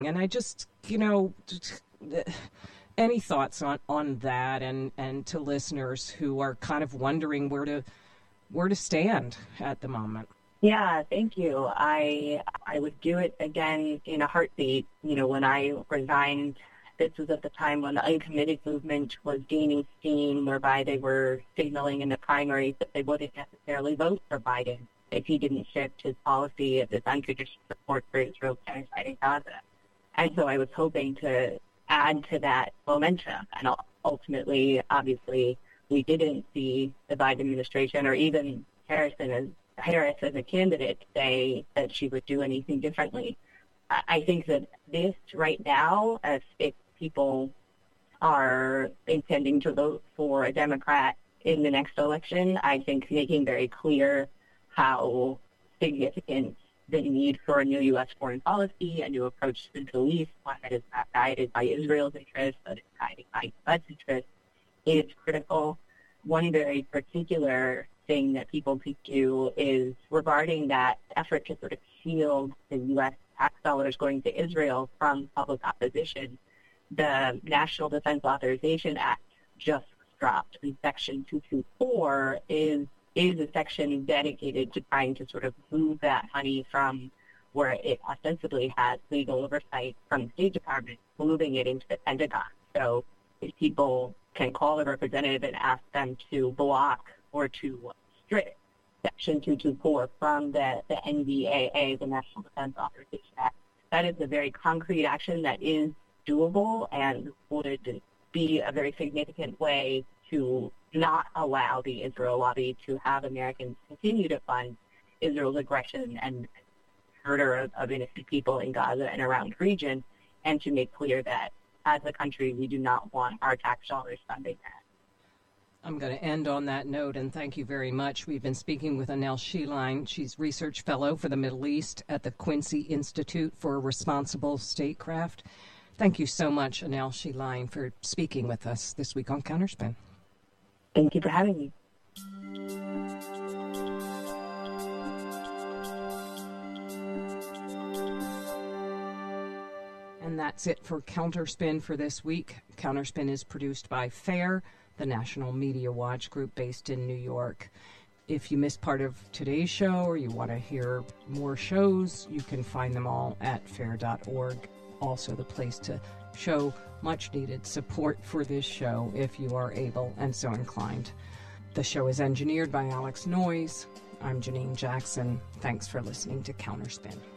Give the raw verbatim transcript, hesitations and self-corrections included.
And I just, you know, any thoughts on, on that and, and to listeners who are kind of wondering where to where to stand at the moment? Yeah, thank you. I I would do it again in a heartbeat. You know, when I resigned, this was at the time when the uncommitted movement was gaining steam, whereby they were signaling in the primaries that they wouldn't necessarily vote for Biden if he didn't shift his policy of this unconditional support for Israel's genocide in Gaza. And so I was hoping to add to that momentum. And ultimately, obviously, we didn't see the Biden administration or even Harrison as, Harris as a candidate say that she would do anything differently. I, I think that this right now, as if people are intending to vote for a Democrat in the next election, I think making very clear how significant the need for a new U S foreign policy, a new approach to the Middle East, one that is not guided by Israel's interests, but is guided by U S interests, is critical. One very particular thing that people could do is regarding that effort to sort of shield the U S tax dollars going to Israel from public opposition. The National Defense Authorization Act just dropped. And Section two twenty-four is is a section dedicated to trying to sort of move that money from where it ostensibly has legal oversight from the State Department, moving it into the Pentagon. So if people can call a representative and ask them to block or to restrict Section two twenty-four from the, the N D A A, the National Defense Authorization Act, that is a very concrete action that is doable and would be a very significant way to not allow the Israel lobby to have Americans continue to fund Israel's aggression and murder of, of innocent people in Gaza and around the region, and to make clear that as a country, we do not want our tax dollars funding that. I'm going to end on that note, and thank you very much. We've been speaking with Anel Sheline. She's Research Fellow for the Middle East at the Quincy Institute for Responsible Statecraft. Thank you so much, Anel Sheline, for speaking with us this week on Counterspin. Thank you for having me. And that's it for Counterspin for this week. Counterspin is produced by FAIR, the National Media Watch group based in New York. If you missed part of today's show or you want to hear more shows, you can find them all at fair dot org. Also the place to show much needed support for this show if you are able and so inclined. The show is engineered by Alex Noyes. I'm Janine Jackson. Thanks for listening to Counterspin.